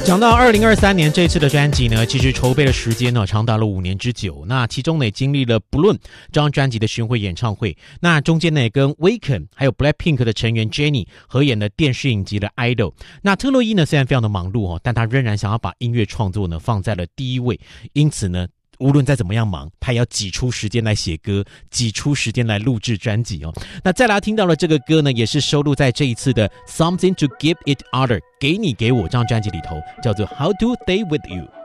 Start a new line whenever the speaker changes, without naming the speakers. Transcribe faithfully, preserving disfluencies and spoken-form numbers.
讲到二零二三年这次的专辑呢，其实筹备的时间呢长达了五年之久。那其中呢也经历了不论这张专辑的巡回演唱会，那中间呢也跟 Waken 还有 Blackpink 的成员 Jennie 合演了电视影集的 Idol。那特洛伊呢虽然非常的忙碌哦，但他仍然想要把音乐创作呢放在了第一位，因此呢无论再怎么样忙，他也要挤出时间来写歌，挤出时间来录制专辑哦。那再来听到了这个歌呢，也是收录在这一次的 Something to Give It Other 给你给我这张专辑里头，叫做 How to Stay With You。